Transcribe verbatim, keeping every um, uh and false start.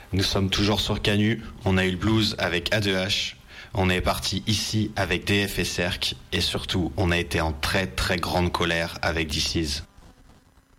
Nous sommes toujours sur Canu, on a eu le blues avec A deux H, on est parti ici avec D F et Cercle, et surtout, on a été en très très grande colère avec D C's.